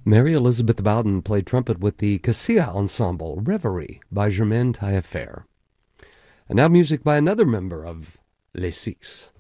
Mary Elizabeth Bowden played trumpet with the Cassia Ensemble, Reverie, by Germaine Taillefer. And now music by another member of Les Six.